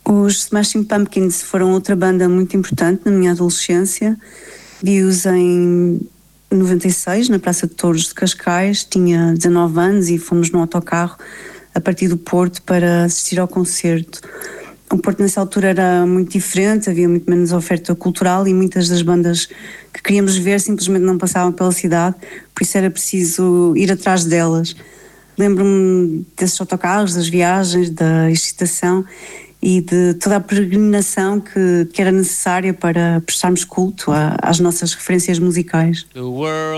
Os Smashing Pumpkins foram outra banda muito importante na minha adolescência. Vi-os em 96, na Praça de Touros de Cascais. Tinha 19 anos e fomos num autocarro a partir do Porto para assistir ao concerto. O Porto nessa altura era muito diferente, havia muito menos oferta cultural e muitas das bandas que queríamos ver simplesmente não passavam pela cidade, por isso era preciso ir atrás delas. Lembro-me desses autocarros, das viagens, da excitação e de toda a peregrinação que era necessária para prestarmos culto às nossas referências musicais.